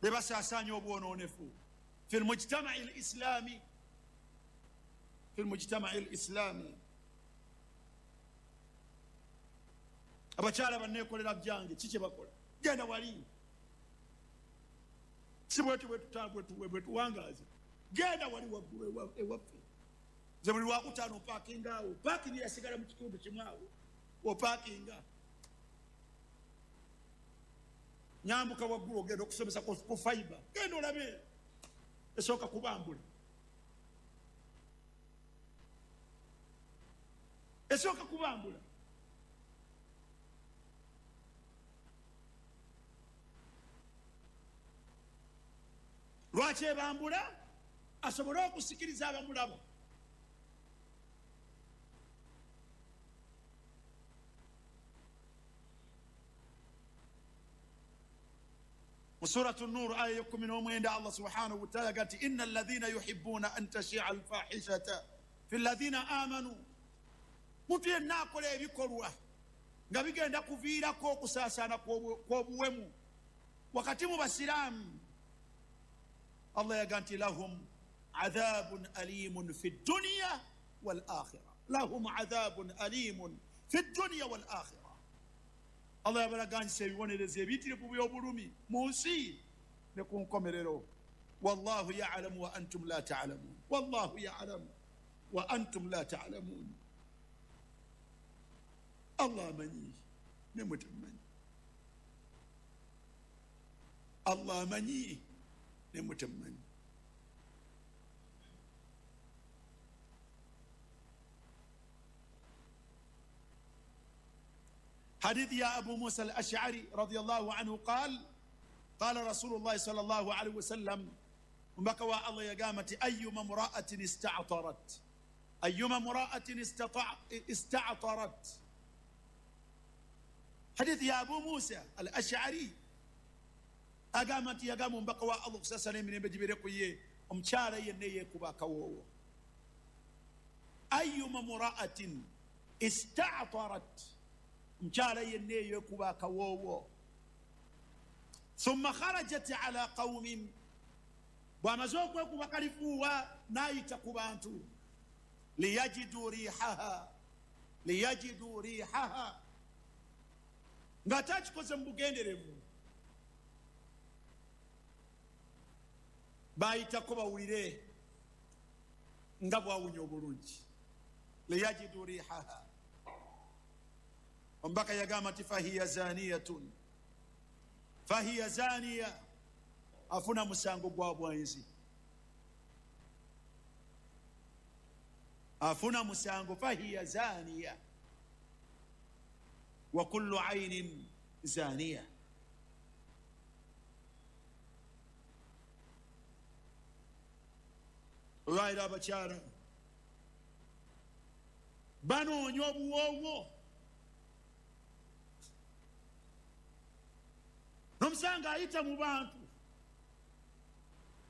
bebasasanya obwononefu في المجتمع الإسلامي في المجتمع الإسلامي abakyala banneekolera byange kiki bakola genda wali si bwetu bwetuwangaaza genda wali waggulu ewaffe ze buli lwakutaano opaakinga awo paakingi yasigala mu kitundu kimu awo opaakinga nyambuka waggulu ogenda okusomesa ku faiba genda olabe esooka kubambula esooka kubambula lwaki ebambula asobole okusikiriza abamulaba وسورة النور آية 19 الله سبحانه وتعالى قال إن الذين يحبون أن تشيع الفاحشة في الذين آمنوا متى ناكل بكروا غبيجا نكفيرا كوكو ساسانا كوبومو وكتموا بالسلام الله يقول لهم عذاب أليم في الدنيا والآخرة لهم عذاب أليم في الدنيا والآخرة Allah yabalaganyisa ebibonereza ebiyitirivu by'obulumi mu nsi ne ku nkomerero wallahu ya'lamu wa antum la ta'lamun wallahu ya'lamu wa antum la ta'lamun Allah amanyi ne mutamanyi Allah amanyi ne mutamanyi حديث يا أبو موسى الأشعري رضي الله عنه قال قال رسول الله صلى الله عليه وسلم ومكوى الله يقامت أيما امرأة استعطرت أيما امرأة استعطرت حديث يا أبو موسى الأشعري أقامت يقام بقوى الله صلى الله عليه وسلم بجبريقية أمشار ينيه كباكوه أيما امرأة استعطرت مشارة ينيه يكوبا كووو ثم خرجت على قوم ومزوق يكوبا كالفوا نايت كوبانتو ليجدوا ريحها ngatachi koze mbugenderevu bayitako bawulire nga bwawunya obulungi liyajidu rihaha ombaka yagamati fahiya zaniya afuna musango gwa bwanzi afuna musango fahiya zaniya wa kullu aynin zaniya olwaira abakyala banoonya obuwoowo nomusanga ayita mu bantu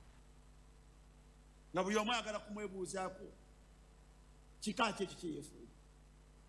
nga buli omu ayagala kumwebuuzaako kika kye kikiyefuuka